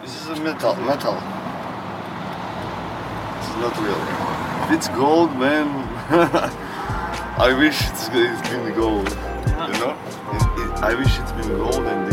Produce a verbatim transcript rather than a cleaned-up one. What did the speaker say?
This is a metal, metal. It's not real. If it's gold, man, I wish it's, it's been gold. You know? It, it, I wish it's been gold and